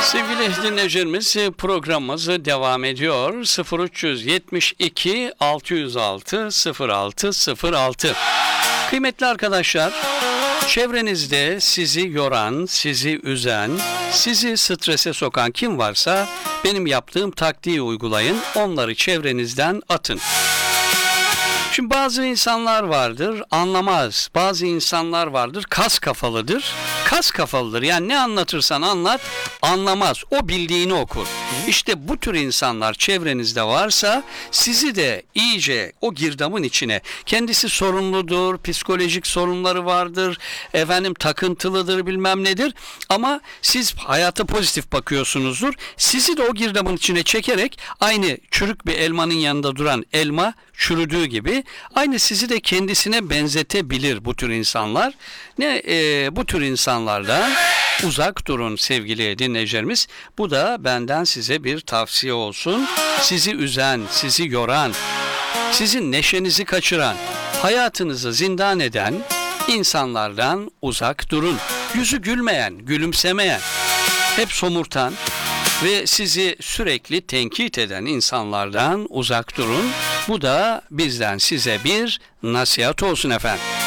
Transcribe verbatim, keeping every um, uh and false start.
Sevgili dinleyicilerimiz, programımız devam ediyor. sıfır üç yetmiş iki altı yüz altı sıfır altı sıfır altı. Kıymetli arkadaşlar, çevrenizde sizi yoran, sizi üzen, sizi strese sokan kim varsa benim yaptığım taktiği uygulayın, onları çevrenizden atın. Şimdi bazı insanlar vardır, anlamaz. Bazı insanlar vardır, kas kafalıdır. Kas kafalıdır. Yani ne anlatırsan anlat, anlamaz. O bildiğini okur. İşte bu tür insanlar çevrenizde varsa sizi de iyice o girdabın içine, kendisi sorunludur, psikolojik sorunları vardır, efendim takıntılıdır, bilmem nedir. Ama siz hayata pozitif bakıyorsunuzdur. Sizi de o girdabın içine çekerek aynı çürük bir elmanın yanında duran elma çürüdüğü gibi aynı sizi de kendisine benzetebilir bu tür insanlar. Ne e, bu tür insanlardan uzak durun sevgili dinleyicilerimiz. Bu da benden size bir tavsiye olsun. Sizi üzen, sizi yoran, sizin neşenizi kaçıran, hayatınızı zindan eden insanlardan uzak durun. Yüzü gülmeyen, gülümsemeyen, hep somurtan ve sizi sürekli tenkit eden insanlardan uzak durun. Bu da bizden size bir nasihat olsun efendim.